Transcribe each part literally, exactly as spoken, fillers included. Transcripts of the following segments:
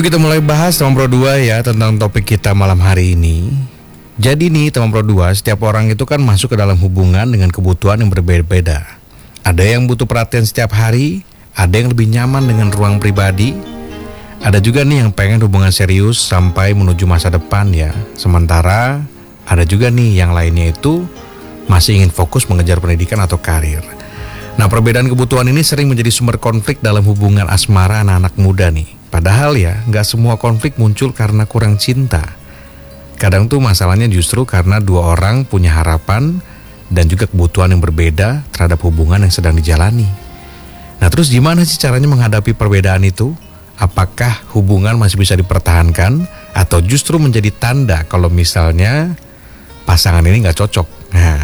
Yuk kita mulai bahas teman Pro dua ya tentang topik kita malam hari ini. Jadi nih teman Pro dua, setiap orang itu kan masuk ke dalam hubungan dengan kebutuhan yang berbeda-beda. Ada yang butuh perhatian setiap hari, ada yang lebih nyaman dengan ruang pribadi, ada juga nih yang pengen hubungan serius sampai menuju masa depan ya. Sementara ada juga nih yang lainnya itu masih ingin fokus mengejar pendidikan atau karir. Nah, perbedaan kebutuhan ini sering menjadi sumber konflik dalam hubungan asmara anak-anak muda nih. Padahal ya, nggak semua konflik muncul karena kurang cinta. Kadang tuh masalahnya justru karena dua orang punya harapan dan juga kebutuhan yang berbeda terhadap hubungan yang sedang dijalani. Nah, terus gimana sih caranya menghadapi perbedaan itu? Apakah hubungan masih bisa dipertahankan atau justru menjadi tanda kalau misalnya pasangan ini nggak cocok? Nah,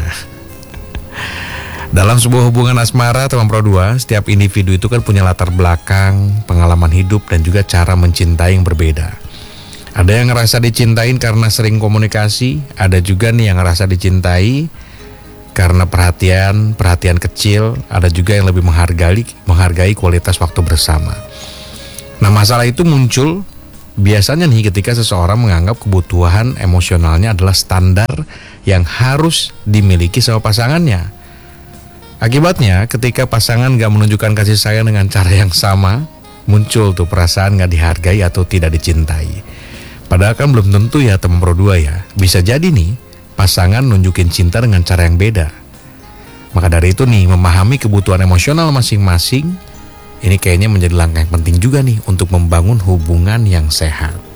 dalam sebuah hubungan asmara teman Pro dua, setiap individu itu kan punya latar belakang, pengalaman hidup dan juga cara mencintai yang berbeda. Ada yang ngerasa dicintain karena sering komunikasi, ada juga nih yang ngerasa dicintai karena perhatian, perhatian kecil, ada juga yang lebih menghargai menghargai kualitas waktu bersama. Nah, masalah itu muncul biasanya nih ketika seseorang menganggap kebutuhan emosionalnya adalah standar yang harus dimiliki sama pasangannya. Akibatnya ketika pasangan gak menunjukkan kasih sayang dengan cara yang sama, muncul tuh perasaan gak dihargai atau tidak dicintai. Padahal kan belum tentu ya teman Pro dua ya. Bisa jadi nih pasangan nunjukin cinta dengan cara yang beda. Maka dari itu nih, memahami kebutuhan emosional masing-masing ini kayaknya menjadi langkah yang penting juga nih untuk membangun hubungan yang sehat.